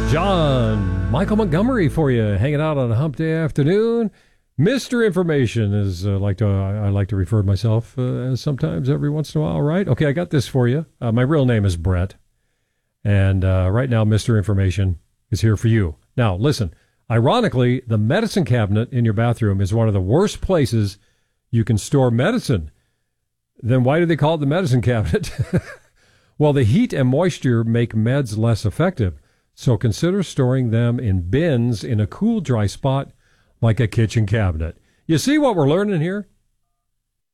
John Michael Montgomery for you, hanging out on a hump day afternoon. Mr. Information is I like to refer to myself as sometimes every once in a while, right? Okay, I got this for you. My real name is Brett, and right now Mr. Information is here for you. Now, listen, ironically, the medicine cabinet in your bathroom is one of the worst places you can store medicine. Then why do they call it the medicine cabinet? Well, the heat and moisture make meds less effective. So consider storing them in bins in a cool, dry spot like a kitchen cabinet. You see what we're learning here?